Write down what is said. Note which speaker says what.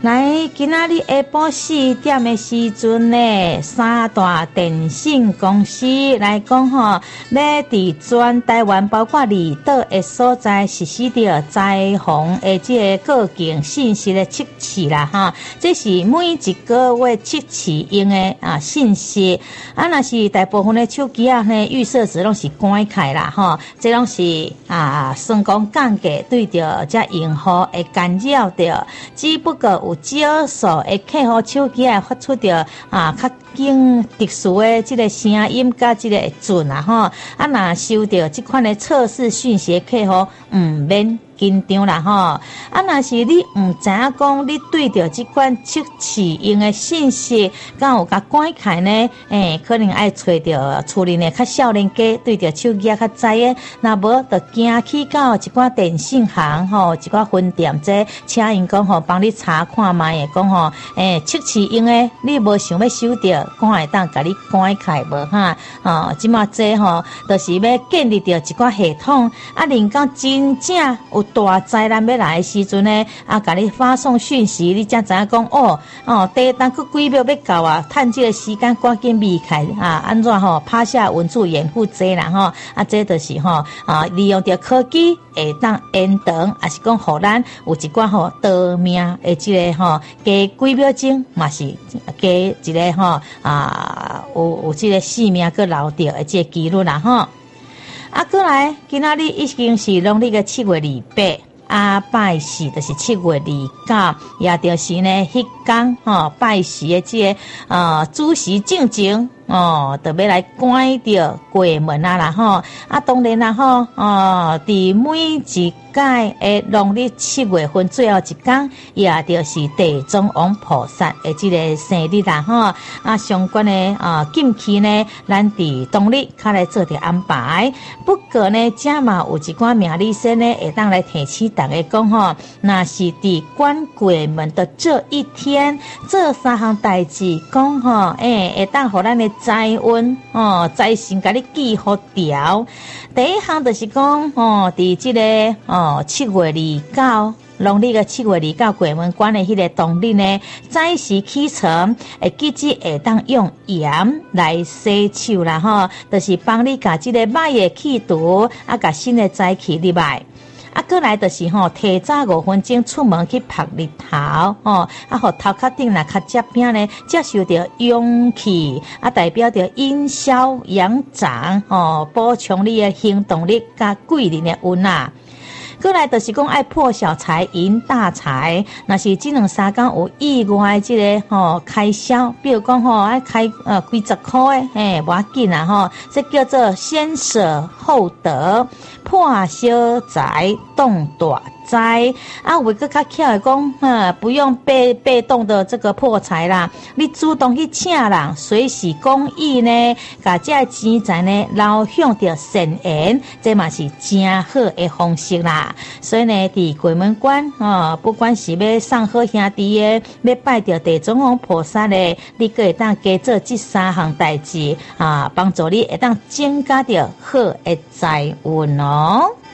Speaker 1: 来，今仔日下晡4点的时阵呢，三大电信公司来讲吼，要伫全台湾包括离岛的所在实施着灾防的这个过境信息的测试啦哈。这是每一个月测试用的信息。若是大部分的手机呢，预设值拢是关开啦哈。这拢是算讲降价对着这用户会干扰着，只不过有少数的客户手机发出着较经特殊的这个声音甲这个准啦吼，若收到这款的测试讯息的客户免紧张啦吼，若是你知影讲你对着这款测试用的信息，敢有甲关开呢？可能爱找着厝里呢较少年家对着手机较知的，若无就行去到一寡电信行吼，一寡分店这，请因讲吼帮你查看卖的讲吼，测试用的你无想要收到，看会当甲你关开无哈？即马这吼，就是要建立着一寡系统，能够真正有大灾难要来的时阵呢，甲你发送讯息，你才知影讲第当去几秒要到趁这个时间赶紧避开安怎吼拍下文字掩护这啦吼，这就是吼利用着科技会当延长，也是讲互咱有一寡吼得命的这个吼加几秒钟嘛是加一个吼有这个性命个留着的这个记录啦吼。过来，今仔日已经是农历的7月28，拜四就是7月29，也就是呢迄天拜四的这个主席进前就要来关着柜门啦吼。当然啦吼，伫每一届的农历7月份最后一天，也就是地藏王菩萨的这个生日啦吼。相关的禁期呢，咱伫当日较来做着安排。不过呢，这嘛有一寡命理师呢，会当来提醒大家讲吼，那是伫关柜门的这一天，这3项代志讲吼，会当互咱的财运财神甲你记好调。第一项就是讲伫这个7月29。农历的7月29鬼门关的迄个当日呢，早时起床，记得会当用盐来洗手啦吼，就是帮你甲这个歹的气毒甲新的财气入来。过来就是提早5分钟出门去晒日头互头壳顶若较接边呢，接受着阳气代表着阴消阳长补充你的行动力甲贵人的运啊。过来就是讲爱破小财赢大财，若是这2-3天有意外这个开销，比如讲爱开几十块的无要紧啦这叫做先舍后得，破小财动大灾为个较巧的讲不用被动的这个破财啦，你主动去请人，随时公益呢，把这钱财呢流向着善缘，这嘛是真好的方式啦。所以呢，伫鬼门关不管是要送好兄弟的，要拜着地藏王菩萨的，你可会当加做这3项代志帮助你会当增加着好的财运哦。